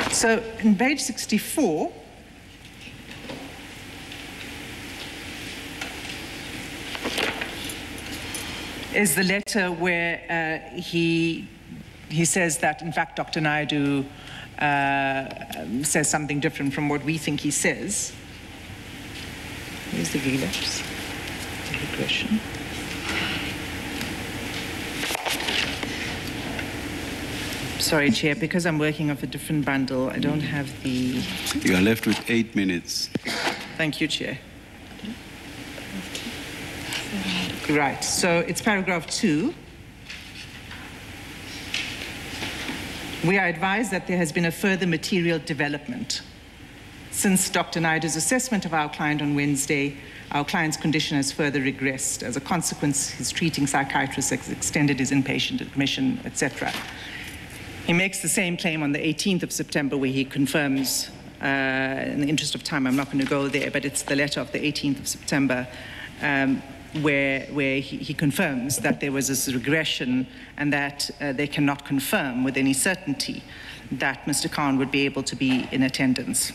So in page 64, is the letter where he says that, in fact, Dr. Naidu says something different from what we think he says. Here's the relapse, the regression. Sorry, Chair, because I'm working off a different bundle, I don't have the... You are left with 8 minutes. Thank you, Chair. Right, so it's paragraph 2. We are advised that there has been a further material development. Since Dr. Naidu's assessment of our client on Wednesday, our client's condition has further regressed. As a consequence, his treating psychiatrist has extended his inpatient admission, etc. He makes the same claim on the 18th of September, where he confirms, in the interest of time, I'm not going to go there, but it's the letter of the 18th of September, where he confirms that there was this regression and that they cannot confirm with any certainty that Mr. Khan would be able to be in attendance.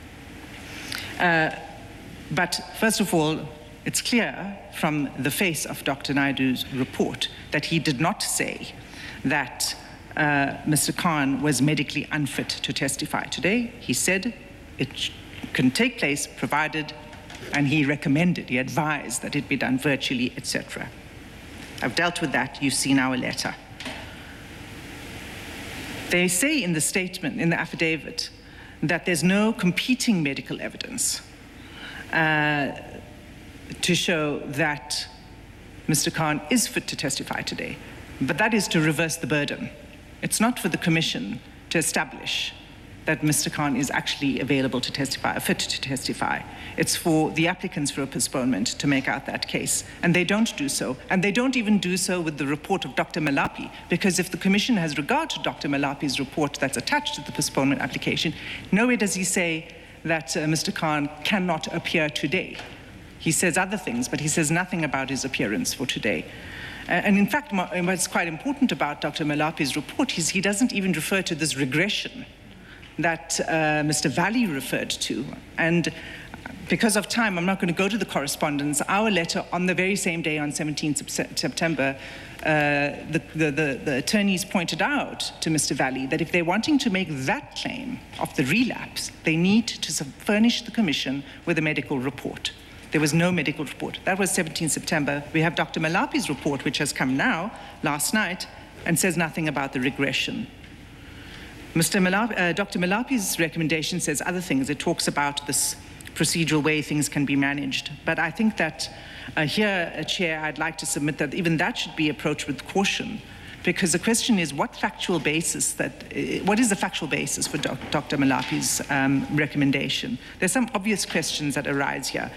But first of all, it's clear from the face of Dr. Naidu's report that he did not say that Mr. Khan was medically unfit to testify today. He said it can take place provided, and he recommended, he advised that it be done virtually, etc. I've dealt with that. You've seen our letter. They say in the statement, in the affidavit, that there's no competing medical evidence to show that Mr. Khan is fit to testify today. But that is to reverse the burden. It's not for the Commission to establish that Mr. Khan is actually available to testify, fit to testify. It's for the applicants for a postponement to make out that case. And they don't do so. And they don't even do so with the report of Dr. Malapi, because if the Commission has regard to Dr. Malapi's report that's attached to the postponement application, nowhere does he say that Mr. Khan cannot appear today. He says other things, but he says nothing about his appearance for today. And in fact, what's quite important about Dr. Malapi's report is he doesn't even refer to this regression that Mr. Valley referred to. And because of time, I'm not going to go to the correspondence. Our letter on the very same day, on 17th September, the attorneys pointed out to Mr. Valley that if they're wanting to make that claim of the relapse, they need to furnish the Commission with a medical report. There was no medical report. That was 17th September. We have Dr. Malapi's report, which has come now, last night, and says nothing about the regression. Dr. Malapi's recommendation says other things. It talks about this procedural way things can be managed. But I think that here, Chair, I'd like to submit that even that should be approached with caution, because the question is what is the factual basis for Dr. Malapi's recommendation? There's some obvious questions that arise here.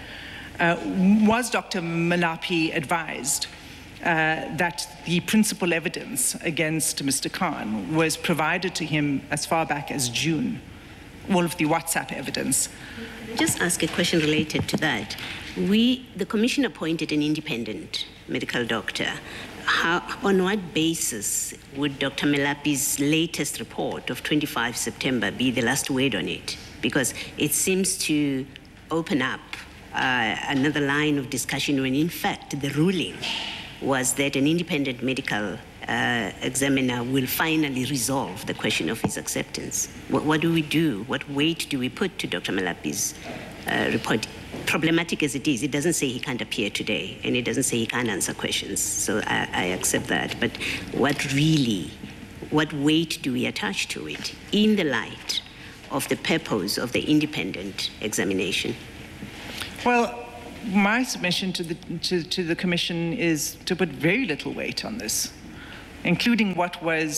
Was Dr. Malapi advised that the principal evidence against Mr. Khan was provided to him as far back as June? All of the WhatsApp evidence. Just ask a question related to that. The Commission appointed an independent medical doctor. On what basis would Dr. Malapi's latest report of 25 September be the last word on it? Because it seems to open up another line of discussion when, in fact, the ruling was that an independent medical examiner will finally resolve the question of his acceptance. What do we do? What weight do we put to Dr. Malapi's report? Problematic as it is, it doesn't say he can't appear today, and it doesn't say he can't answer questions. So I accept that. But what weight do we attach to it in the light of the purpose of the independent examination? Well, my submission to the Commission is to put very little weight on this, including what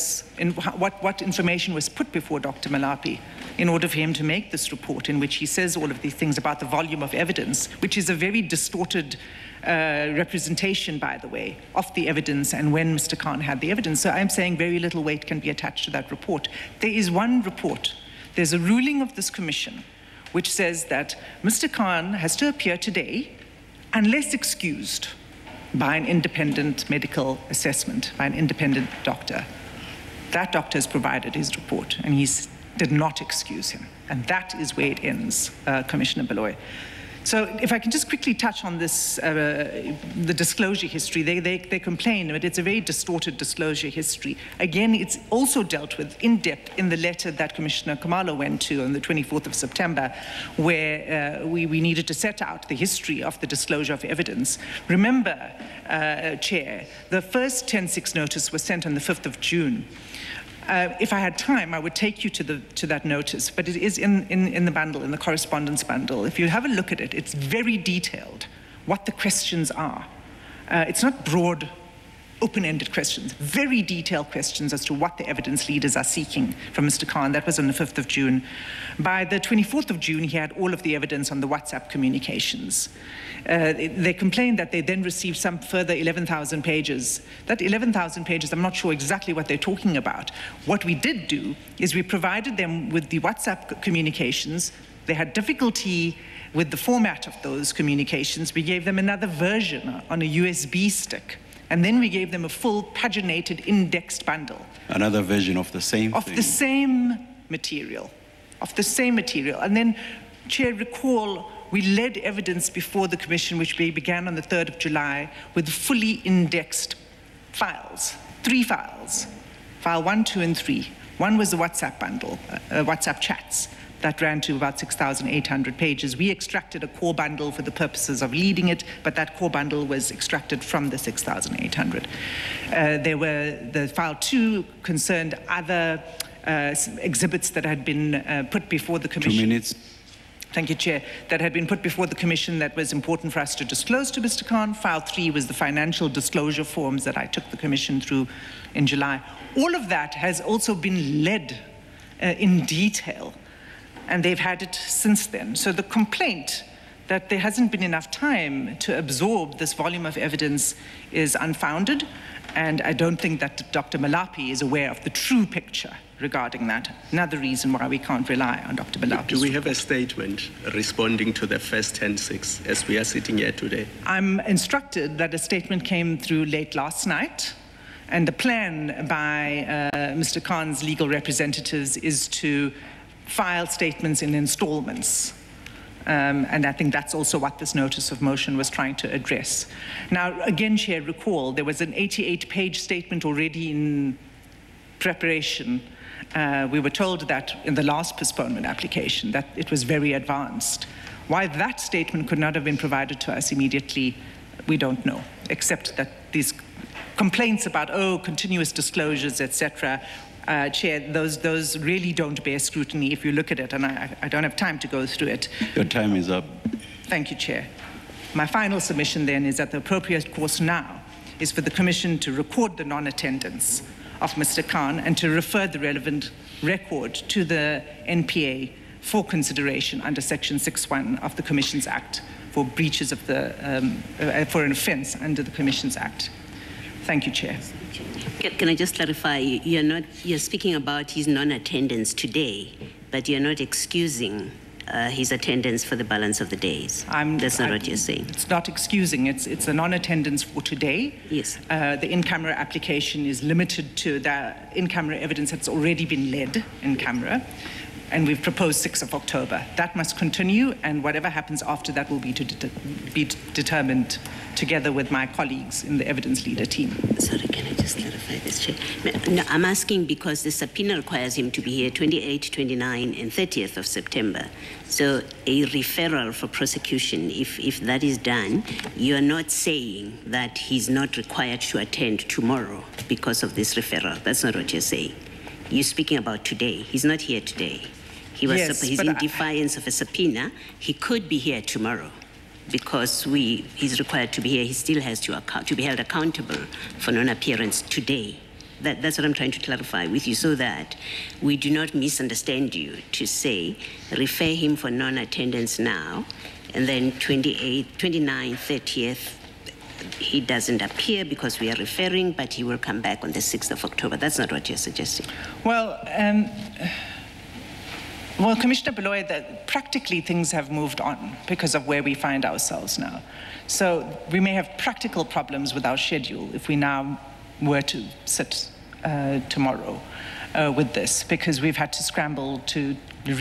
information was put before Dr. Malapi in order for him to make this report, in which he says all of these things about the volume of evidence, which is a very distorted representation, by the way, of the evidence and when Mr. Khan had the evidence. So I'm saying very little weight can be attached to that report. There is one report. There's a ruling of this Commission which says that Mr. Khan has to appear today unless excused by an independent medical assessment, by an independent doctor. That doctor has provided his report, and he's did not excuse him. And that is where it ends, Commissioner Baloyi. So if I can just quickly touch on this, the disclosure history, they complain, but it's a very distorted disclosure history. Again, it's also dealt with in depth in the letter that Commissioner Khumalo went to on the 24th of September, where we needed to set out the history of the disclosure of evidence. Remember, Chair, the first 10-6 notice was sent on the 5th of June. If I had time, I would take you to that notice, but it is in the bundle, in the correspondence bundle. If you have a look at it, it's very detailed what the questions are. It's not broad, open-ended questions, very detailed questions as to what the evidence leaders are seeking from Mr. Khan. That was on the 5th of June. By the 24th of June, he had all of the evidence on the WhatsApp communications. They complained that they then received some further 11,000 pages. That 11,000 pages, I'm not sure exactly what they're talking about. What we did do is we provided them with the WhatsApp communications. They had difficulty with the format of those communications. We gave them another version on a USB stick. And then we gave them a full paginated indexed bundle. Another version of the same thing. Of the same material. And then, Chair, recall, we led evidence before the Commission, which began on the 3rd of July, with fully indexed files, 3 files, file 1, 2, and 3. One was the WhatsApp bundle, WhatsApp chats. That ran to about 6,800 pages. We extracted a core bundle for the purposes of leading it, but that core bundle was extracted from the 6,800. The file 2 concerned other exhibits that had been put before the Commission. 2 minutes. Thank you, Chair. That had been put before the Commission that was important for us to disclose to Mr. Khan. File 3 was the financial disclosure forms that I took the Commission through in July. All of that has also been led in detail, and they've had it since then. So the complaint that there hasn't been enough time to absorb this volume of evidence is unfounded, and I don't think that Dr. Malapi is aware of the true picture regarding that. Another reason why we can't rely on Dr. Malapi. Do we have a statement responding to the first 10-6 as we are sitting here today? I'm instructed that a statement came through late last night, and the plan by Mr. Khan's legal representatives is to file statements in installments. And I think that's also what this notice of motion was trying to address. Now, again, Chair, recall, there was an 88-page statement already in preparation. We were told that in the last postponement application that it was very advanced. Why that statement could not have been provided to us immediately, we don't know, except that these complaints about, continuous disclosures, etc., Chair, those really don't bear scrutiny if you look at it, and I don't have time to go through it. Your time is up. Thank you, Chair. My final submission then is that the appropriate course now is for the Commission to record the non-attendance of Mr. Khan and to refer the relevant record to the NPA for consideration under Section 6(1) of the Commissions Act for breaches of the, for an offence under the Commissions Act. Thank you, Chair. Can I just clarify? You're speaking about his non-attendance today, but you're not excusing his attendance for the balance of the days. That's not what you're saying. It's not excusing. It's a non-attendance for today. Yes. The in-camera application is limited to the in-camera evidence that's already been led in camera, and we've proposed 6th of October. That must continue, and whatever happens after that will be determined together with my colleagues in the evidence leader team. Sorry, can I just clarify this, Chair? No, I'm asking because the subpoena requires him to be here 28, 29, and 30th of September. So a referral for prosecution, if that is done, you are not saying that he's not required to attend tomorrow because of this referral. That's not what you're saying. You're speaking about today. He's not here today. He's in defiance of a subpoena. He could be here tomorrow because he's required to be here. He still has to be held accountable for non-appearance today. That's what I'm trying to clarify with you so that we do not misunderstand you to say refer him for non-attendance now and then 28, 29, 30th, he doesn't appear because we are referring, but he will come back on the 6th of October. That's not what you're suggesting. Well, Commissioner Baloyi, that practically things have moved on because of where we find ourselves now. So we may have practical problems with our schedule if we now were to sit tomorrow. with this, because we've had to scramble to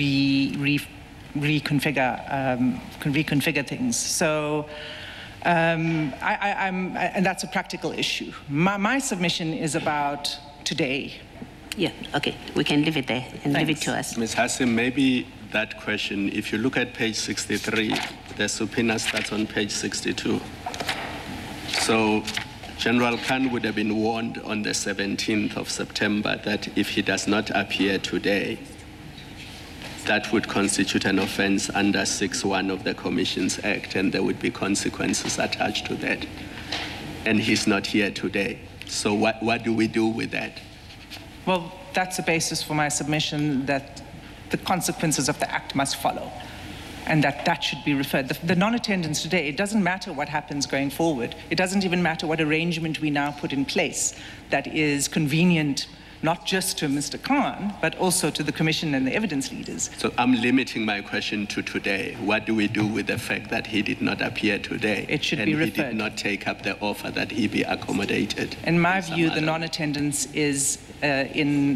reconfigure things. So and that's a practical issue. My submission is about today. Yeah, okay, we can leave it there and leave it to us. Ms. Hassim, maybe that question, if you look at page 63, the subpoena starts on page 62. So General Khan would have been warned on the 17th of September that if he does not appear today, that would constitute an offense under 6.1 of the Commissions Act, and there would be consequences attached to that. And he's not here today. So what do we do with that? Well, that's the basis for my submission, that the consequences of the act must follow, and that should be referred. The non-attendance today, it doesn't matter what happens going forward. It doesn't even matter what arrangement we now put in place that is convenient, not just to Mr. Khan, but also to the Commission and the evidence leaders. So I'm limiting my question to today. What do we do with the fact that he did not appear today? It should be referred. And he did not take up the offer that he be accommodated. In my view, the non-attendance is in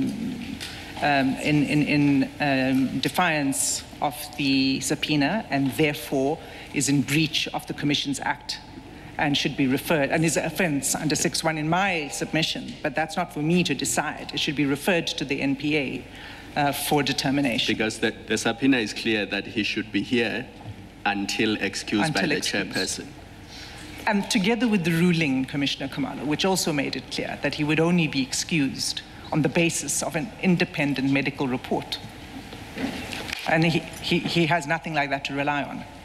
defiance of the subpoena, and therefore is in breach of the Commissions Act, and should be referred, and is an offence under 6.1 in my submission, but that's not for me to decide. It should be referred to the NPA for determination. Because the subpoena is clear that he should be here until excused by the chairperson. And together with the ruling, Commissioner Khumalo, which also made it clear that he would only be excused on the basis of an independent medical report. And he has nothing like that to rely on.